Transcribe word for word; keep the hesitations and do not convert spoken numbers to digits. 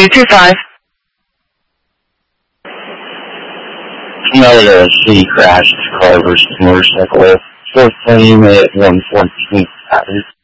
two two five. Canada City crashed car versus motorcycle. fourth lane at one fourteen.